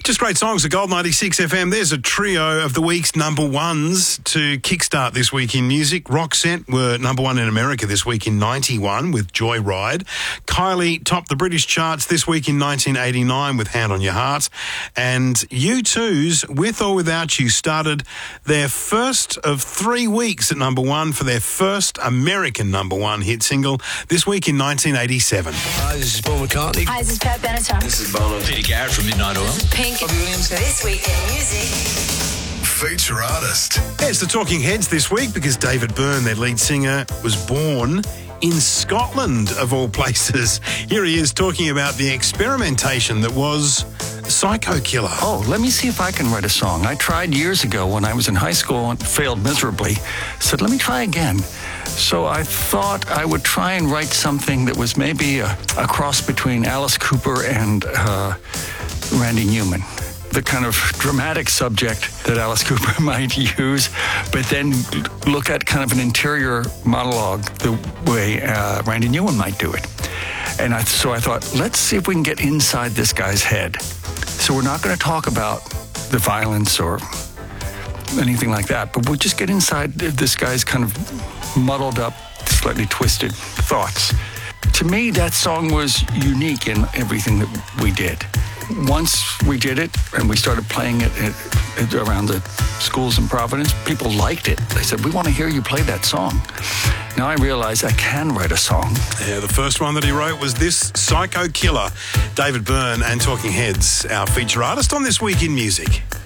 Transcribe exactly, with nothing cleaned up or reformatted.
Just great songs at Gold ninety-six F M. There's a trio of the week's number ones to kickstart this week in music. Roxette were number one in America this week in ninety-one with Joyride. Kylie topped the British charts this week in nineteen eighty-nine with Hand on Your Heart. And U two's With or Without You started their first of three weeks at number one for their first American number one hit single this week in nineteen eighty-seven. Hi, this is Paul McCartney. Hi, this is Pat Benatar. This is Bono. Peter Garrett from Midnight Oil. This is Pink. Bobby Williams. This week in music. Feature artist. Yeah, it's the Talking Heads this week because David Byrne, their lead singer, was born in Scotland, of all places. Here he is talking about the experimentation that was Psycho Killer. Oh, let me see if I can write a song. I tried years ago when I was in high school and failed miserably. Said, let me try again. So I thought I would try and write something that was maybe a, a cross between Alice Cooper and uh, Randy Newman. The kind of dramatic subject that Alice Cooper might use, but then look at kind of an interior monologue the way uh, Randy Newman might do it. And I, so I thought, let's see if we can get inside this guy's head. So we're not going to talk about the violence or anything like that, but we'll just get inside this guy's kind of muddled up, slightly twisted thoughts. To me, that song was unique in everything that we did. Once we did it and we started playing it at, at, around the schools in Providence, people liked it. They said, we want to hear you play that song. Now I realize I can write a song. Yeah, the first one that he wrote was this, Psycho Killer. David Byrne and Talking Heads, our feature artist on This Week in Music.